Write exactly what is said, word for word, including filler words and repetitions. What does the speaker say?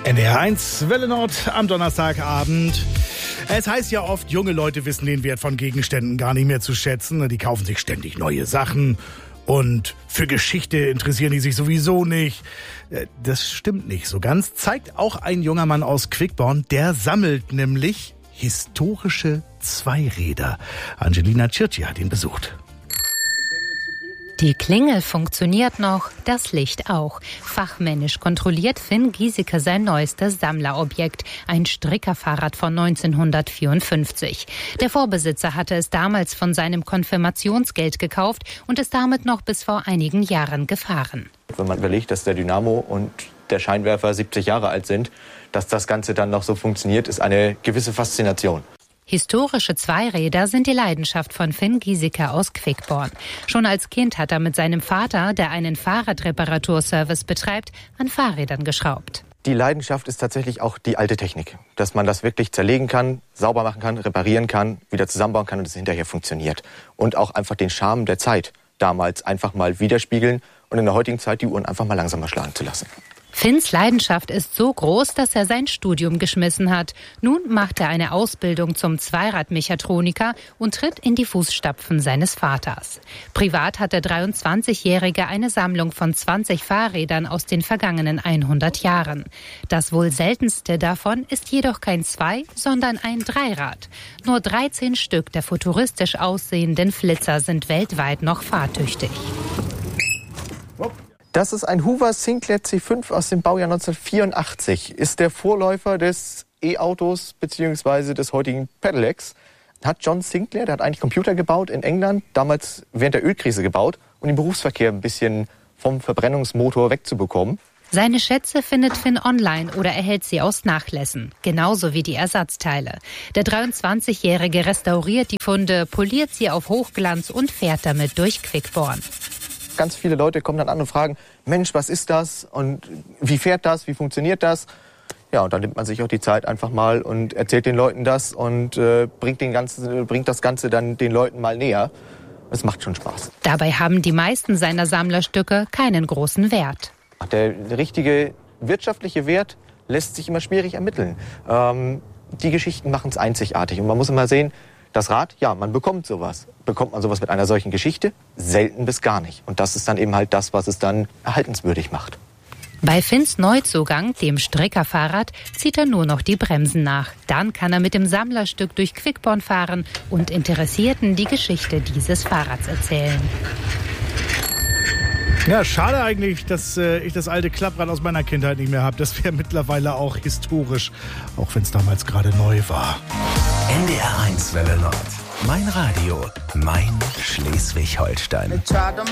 N D R eins Welle Nord am Donnerstagabend. Es heißt ja oft, junge Leute wissen den Wert von Gegenständen gar nicht mehr zu schätzen. Die kaufen sich ständig neue Sachen und für Geschichte interessieren die sich sowieso nicht. Das stimmt nicht so ganz. Zeigt auch ein junger Mann aus Quickborn, der sammelt nämlich historische Zweiräder. Angelina Circi hat ihn besucht. Die Klingel funktioniert noch, das Licht auch. Fachmännisch kontrolliert Finn Giesecke sein neuestes Sammlerobjekt, ein Strickerfahrrad von neunzehnhundertvierundfünfzig. Der Vorbesitzer hatte es damals von seinem Konfirmationsgeld gekauft und ist damit noch bis vor einigen Jahren gefahren. Wenn man überlegt, dass der Dynamo und der Scheinwerfer siebzig Jahre alt sind, dass das Ganze dann noch so funktioniert, ist eine gewisse Faszination. Historische Zweiräder sind die Leidenschaft von Finn Giesecke aus Quickborn. Schon als Kind hat er mit seinem Vater, der einen Fahrradreparaturservice betreibt, an Fahrrädern geschraubt. Die Leidenschaft ist tatsächlich auch die alte Technik. Dass man das wirklich zerlegen kann, sauber machen kann, reparieren kann, wieder zusammenbauen kann und es hinterher funktioniert. Und auch einfach den Charme der Zeit damals einfach mal widerspiegeln und in der heutigen Zeit die Uhren einfach mal langsamer schlagen zu lassen. Finns Leidenschaft ist so groß, dass er sein Studium geschmissen hat. Nun macht er eine Ausbildung zum Zweiradmechatroniker und tritt in die Fußstapfen seines Vaters. Privat hat der dreiundzwanzigjährige eine Sammlung von zwanzig Fahrrädern aus den vergangenen hundert Jahren. Das wohl seltenste davon ist jedoch kein Zwei-, sondern ein Dreirad. Nur dreizehn Stück der futuristisch aussehenden Flitzer sind weltweit noch fahrtüchtig. Das ist ein Hoover Sinclair C fünf aus dem Baujahr neunzehnhundertvierundachtzig. Ist der Vorläufer des E-Autos bzw. des heutigen Pedelecs. Hat John Sinclair, der hat eigentlich Computer gebaut in England, damals während der Ölkrise gebaut, um den Berufsverkehr ein bisschen vom Verbrennungsmotor wegzubekommen. Seine Schätze findet Finn online oder erhält sie aus Nachlässen, genauso wie die Ersatzteile. Der dreiundzwanzigjährige restauriert die Funde, poliert sie auf Hochglanz und fährt damit durch Quickborn. Ganz viele Leute kommen dann an und fragen, Mensch, was ist das und wie fährt das, wie funktioniert das? Ja, und dann nimmt man sich auch die Zeit einfach mal und erzählt den Leuten das und äh, bringt, den ganzen, bringt das Ganze dann den Leuten mal näher. Es macht schon Spaß. Dabei haben die meisten seiner Sammlerstücke keinen großen Wert. Der richtige wirtschaftliche Wert lässt sich immer schwierig ermitteln. Ähm, die Geschichten machen es einzigartig und man muss immer sehen, das Rad, ja, man bekommt sowas. Bekommt man sowas mit einer solchen Geschichte? Selten bis gar nicht. Und das ist dann eben halt das, was es dann erhaltenswürdig macht. Bei Finns Neuzugang, dem Strickerfahrrad, zieht er nur noch die Bremsen nach. Dann kann er mit dem Sammlerstück durch Quickborn fahren und Interessierten die Geschichte dieses Fahrrads erzählen. Ja, schade eigentlich, dass äh, ich das alte Klapprad aus meiner Kindheit nicht mehr habe. Das wäre mittlerweile auch historisch, auch wenn es damals gerade neu war. N D R eins Welle Nord. Mein Radio, mein Schleswig-Holstein.